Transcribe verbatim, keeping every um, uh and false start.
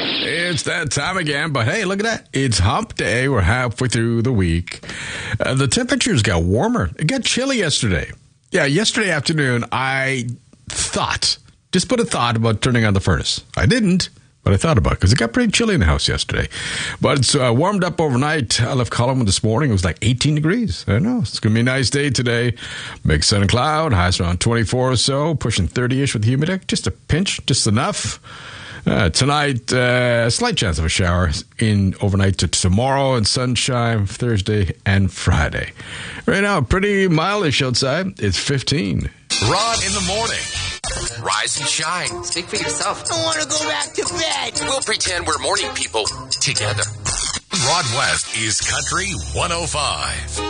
It's that time again, but hey, look at that. It's hump day. We're halfway through the week. Uh, the temperatures got warmer. It got chilly yesterday. Yeah, yesterday afternoon, I thought, just put a thought about turning on the furnace. I didn't, but I thought about it because it got pretty chilly in the house yesterday. But it's uh, warmed up overnight. I left Collingwood this morning. It was like eighteen degrees. I know. It's going to be a nice day today. Mixed sun and cloud. Highs around twenty-four or so. Pushing thirty-ish with humidity. Just a pinch. Just enough. Uh, tonight, a uh, slight chance of a shower in overnight to tomorrow, and sunshine Thursday and Friday. Right now, pretty mildish outside. It's fifteen. Rod in the morning. Rise and shine. Speak for yourself. I want to go back to bed. We'll pretend we're morning people together. Rod West is Country one oh five.